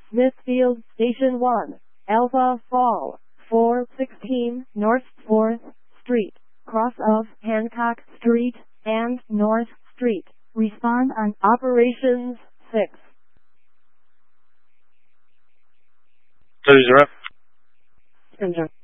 Smithfield Station 1, Alpha Fall, 416 North 4th Street, cross of Hancock Street and North Street. Respond on Operations 6. Loser up. Syndrome.